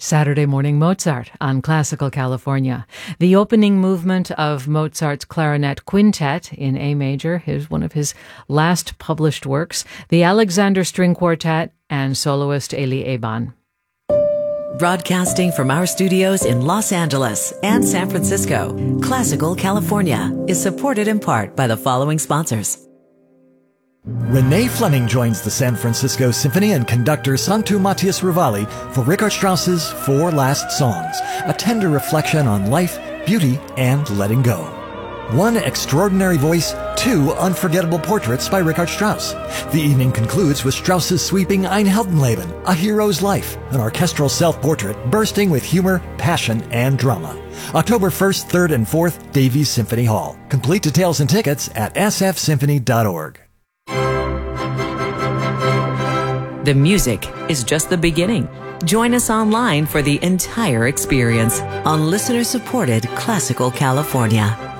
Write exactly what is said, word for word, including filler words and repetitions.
Saturday Morning Mozart on Classical California. The opening movement of Mozart's Clarinet Quintet in A major is one of his last published works, the Alexander String Quartet and soloist Elie Eban. Broadcasting from our studios in Los Angeles and San Francisco, Classical California is supported in part by the following sponsors. Renee Fleming joins the San Francisco Symphony and conductor Santu Matias Ruvali for Richard Strauss's Four Last Songs, a tender reflection on life, beauty, and letting go. One extraordinary voice, two unforgettable portraits by Richard Strauss. The evening concludes with Strauss's sweeping Ein Heldenleben, A Hero's Life, an orchestral self-portrait bursting with humor, passion, and drama. October first, third, and fourth, Davies Symphony Hall. Complete details and tickets at s f symphony dot org. The music is just the beginning. Join us online for the entire experience on listener-supported Classical California.